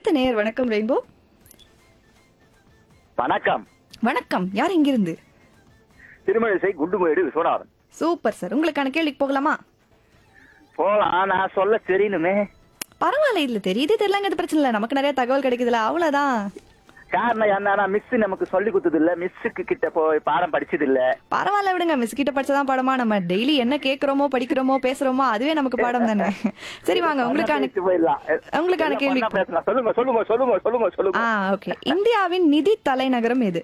அடுத்த நேயர். வணக்கம் ரெயின்போ. வணக்கம். வணக்கம். யார் இங்கிருந்து? திருமழிசை குண்டுமேடு விஸ்வநாதன். Super sir. உங்களுக்கான கேள்விக்கு போகலாமா? போலாம், நான் சொல்ல தெரியணுமே. பரவாயில்ல, இதுல தெரியுது தெரியலங்க, அது பிரச்சனை இல்ல, நமக்கு நிறைய தகவல் கிடைக்குதுல, அவ்வளவுதான். காரணம் என்னன்னா மிஸ் நமக்கு சொல்லி கொடுத்தது இல்ல, மிஸ்ஸுக்கு கிட்ட போய் பாடம் படிச்சது இல்ல. பரவாயில்ல விடுங்க, மிஸ் கிட்ட படிச்சதான் பாடமா? நம்ம டெய்லி என்ன கேக்குறோமோ படிக்கிறோமோ பேசுறோமோ அதுவே நமக்கு பாடம் தானே. சரி வாங்க, உங்களுக்கான கேள்வி. சொல்லுங்க சொல்லுங்க சொல்லுங்க சொல்லுங்க சொல்லுங்க. ஓகே. இந்தியாவின் நிதி தலைநகரம் எது?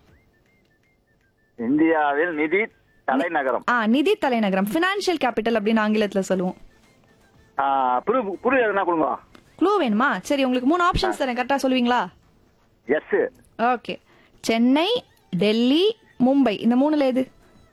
இந்தியாவில் நிதி தலைநகரம். நிதி தலைநகரம், பினான்சியல் கேபிட்டல் அப்படின்னு ஆங்கிலத்துல சொல்லுவோம். புரிய எதுனா கொடுங்க. க்ளூ வேணுமா? சரி, உங்களுக்கு 3 ஆப்ஷன்ஸ் தரேன், கரெக்டா சொல்லுவீங்களா? எஸ். ஓகே. சென்னை, டெல்லி, மும்பை, இந்த 3ல எது?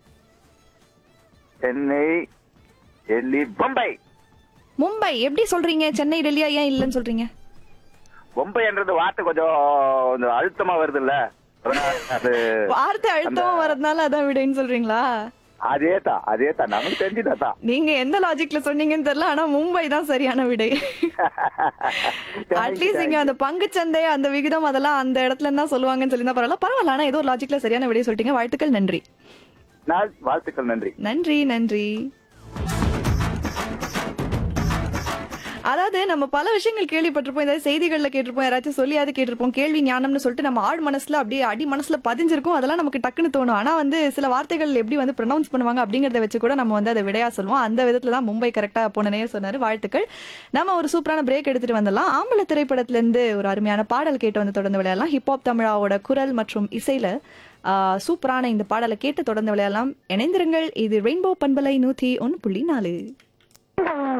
சென்னை, டெல்லி, மும்பை. மும்பை எப்படி சொல்றீங்க? சென்னை டெல்லியா ஏன் இல்லன்னு சொல்றீங்க? மும்பைன்றது வார்த்தை கொஞ்சம் அழுத்தமா வருது இல்ல, அது வார்த்தை அழுத்தமா வரதுனால அதான் விடைன்னு சொல்றீங்களா? அதேதான் நமக்கு தெரிஞ்சுதான். நீங்க எந்த லாஜிக்ல சொன்னீங்கன்னு தெரியல, ஆனா மும்பை தான் சரியான விடை. அட்லீஸ்ட் இங்க அந்த பங்குச்சந்தை அந்த விகிதம் அதெல்லாம் அந்த இடத்துல தான் சொல்லுவாங்கன்னு சொல்லி தான் பரவாயில்ல. ஆனா ஏதோ லாஜிக்ல சரியான விடை சொல்லிட்டீங்க. வாழ்த்துக்கள், நன்றி. வாழ்த்துக்கள், நன்றி. நன்றி நன்றி. அதாவது நம்ம பல விஷயங்கள் கேள்விப்பட்டிருப்போம், ஏதாவது செய்திகள்ல கேட்டிருப்போம், யாராச்சும் சொல்லியாவது கேட்டிருப்போம், கேள்வி ஞானம்னு சொல்லிட்டு நம்ம ஆழ் மனசுல அப்படியே அடி மனசுல பதிஞ்சிருக்கும், அதெல்லாம் நமக்கு டக்குன்னு தோணும். ஆனா சில வார்த்தைகள் எப்படி ப்ரொனவுன்ஸ் பண்ணுவாங்க அப்படிங்கறத வச்சு கூட நம்ம அதை விடையா சொல்லுவோம். அந்த விதத்துல தான் மும்பை கரெக்டா போன நேரம் சொன்னாரு. வாழ்த்துக்கள். நம்ம ஒரு சூப்பரான பிரேக் எடுத்துட்டு வந்துடலாம். ஆம்பளை திரைப்படத்துல இருந்து ஒரு அருமையான பாடல் கேட்டு வந்து தொடர்ந்து விளையாடலாம். ஹிப்ஹாப் தமிழாவோட குரல் மற்றும் இசையில சூப்பரான இந்த பாடலை கேட்டு தொடர்ந்து விளையாடலாம். இணைந்திருங்கள். இது ரெயின்போ பண்பலை 101.4.